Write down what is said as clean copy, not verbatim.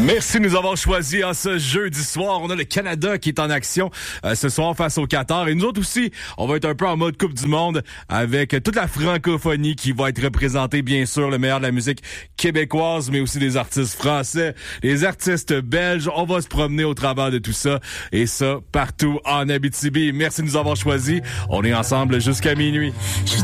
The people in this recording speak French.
Merci de nous avoir choisis à ce jeudi soir. On a le Canada qui est en action ce soir face au Qatar. Et nous autres aussi, on va être un peu en mode Coupe du Monde avec toute la francophonie qui va être représentée, bien sûr, le meilleur de la musique québécoise, mais aussi des artistes français, les artistes belges. On va se promener au travers de tout ça. Et ça, partout en Abitibi. Merci de nous avoir choisis. On est ensemble jusqu'à minuit.